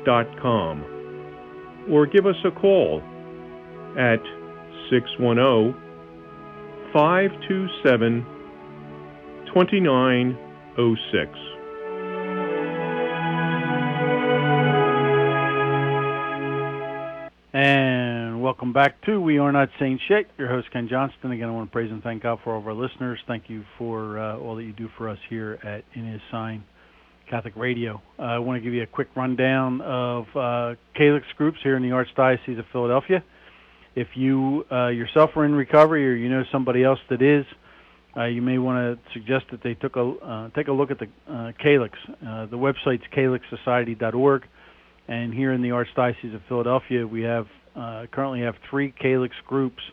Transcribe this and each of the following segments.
catholic.com or give us a call at 610-527-2906. And welcome back to We Are Not Saying Shit. Your host, Ken Johnston. Again, I want to praise and thank God for all of our listeners. Thank you for all that you do for us here at In His Sign Catholic Radio. I want to give you a quick rundown of Calyx groups here in the Archdiocese of Philadelphia. If you yourself are in recovery or you know somebody else that is, you may want to suggest that they take a look at the Calyx. The website's calyxsociety.org. And here in the Archdiocese of Philadelphia, we currently have 3 Calyx groups.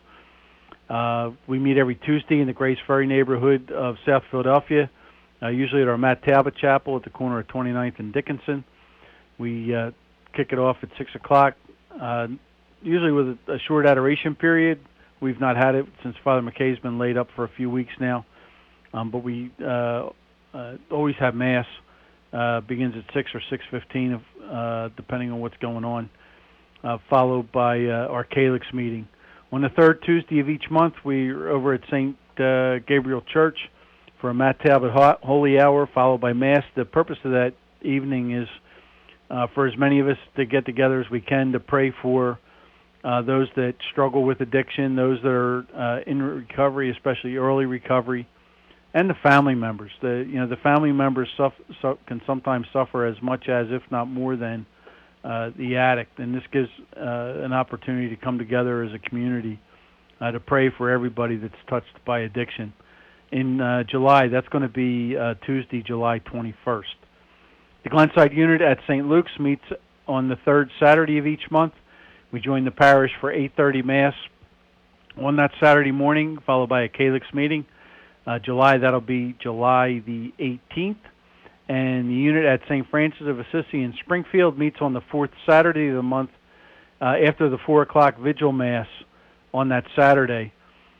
We meet every Tuesday in the Grace Ferry neighborhood of South Philadelphia, usually at our Matt Talbot Chapel at the corner of 29th and Dickinson. We kick it off at 6 o'clock, usually with a short adoration period. We've not had it since Father McKay's been laid up for a few weeks now, but we always have Mass. Begins at 6 or 6:15, depending on what's going on, followed by our Calyx meeting. On the third Tuesday of each month, we're over at St. Gabriel Church for a Matt Talbot Holy Hour, followed by Mass. The purpose of that evening is for as many of us to get together as we can to pray for those that struggle with addiction, those that are in recovery, especially early recovery, and the family members. The family members can sometimes suffer as much as, if not more than, the addict. And this gives an opportunity to come together as a community to pray for everybody that's touched by addiction. In July, that's going to be Tuesday, July 21st. The Glenside Unit at St. Luke's meets on the third Saturday of each month. We join the parish for 8:30 Mass on that Saturday morning, followed by a Calyx meeting. July, that'll be July the 18th. And the unit at St. Francis of Assisi in Springfield meets on the fourth Saturday of the month after the 4 o'clock Vigil Mass on that Saturday.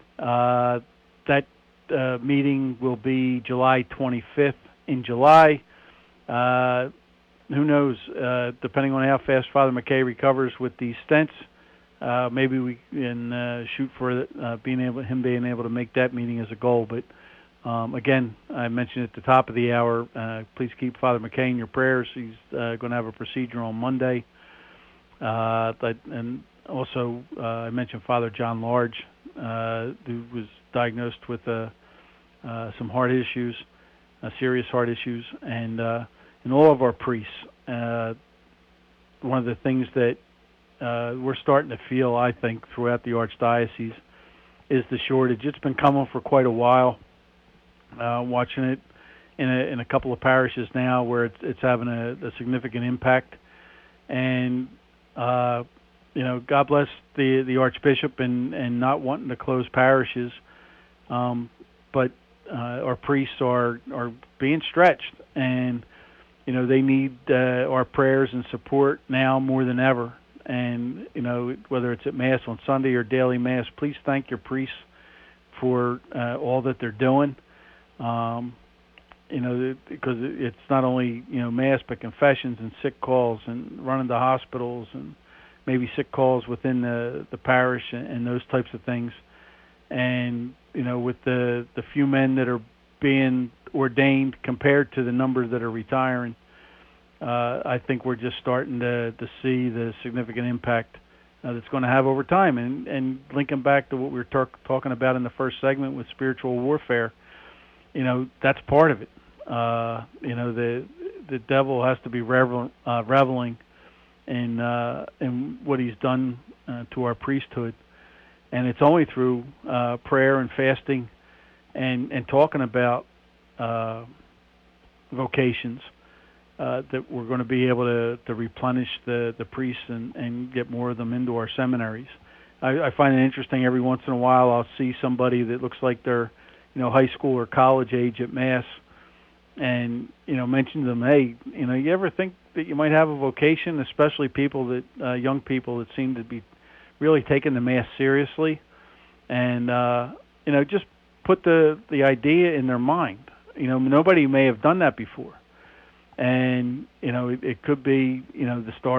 That meeting will be July 25th in July. Who knows, depending on how fast Father McKay recovers with these stents, maybe we can shoot for being able to make that meeting as a goal. But again, I mentioned at the top of the hour, please keep Father McKay in your prayers. He's going to have a procedure on Monday. And also, I mentioned Father John Large, who was diagnosed with some heart issues, serious heart issues, and all of our priests. One of the things that we're starting to feel, I think, throughout the Archdiocese is the shortage. It's been coming for quite a while. Watching it in a couple of parishes now where it's having a significant impact. And, God bless the Archbishop and not wanting to close parishes. But our priests are being stretched, and, they need our prayers and support now more than ever. And, whether it's at Mass on Sunday or daily Mass, please thank your priests for all that they're doing. Because it's not only, Mass, but confessions and sick calls and running to hospitals and maybe sick calls within the parish and those types of things. And, with the few men that are being ordained compared to the numbers that are retiring, I think we're just starting to see the significant impact that's going to have over time. And linking back to what we were talking about in the first segment with spiritual warfare, that's part of it. The devil has to be reveling in what he's done to our priesthood, and it's only through prayer and fasting and talking about vocations that we're going to be able to replenish the priests and get more of them into our seminaries. I find it interesting. Every once in a while I'll see somebody that looks like they're high school or college age at Mass, and mention to them, hey, you ever think that you might have a vocation? Especially people that young people that seem to be really taking the Mass seriously, and just put the idea in their mind. Nobody may have done that before, and it could be the start